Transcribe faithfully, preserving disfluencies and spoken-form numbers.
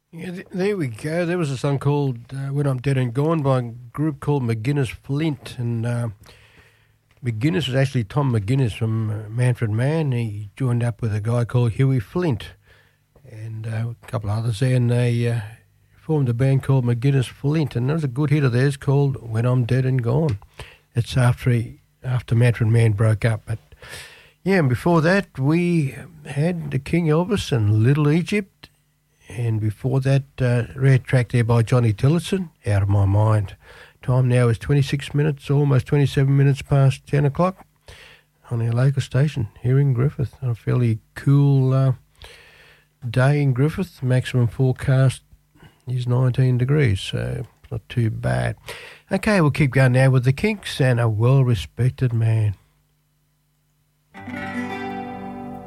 Yeah, th- there we go. There was a song called uh, When I'm Dead and Gone by a group called McGuinness Flint. And uh, McGuinness was actually Tom McGuinness from uh, Manfred Mann. He joined up with a guy called Huey Flint and uh, a couple of others there. And they uh, formed a band called McGuinness Flint. And there was a good hit of theirs called When I'm Dead and Gone. It's after, he, after Manfred Mann broke up. But yeah, and before that we had the King Elvis and Little Egypt. And before that, uh, rare track there by Johnny Tillotson, Out of My Mind. Time now is twenty-six minutes, almost twenty-seven minutes past ten o'clock on our local station here in Griffith. A fairly cool uh, day in Griffith. Maximum forecast is nineteen degrees, so not too bad. Okay, we'll keep going now with the Kinks and A Well-Respected Man.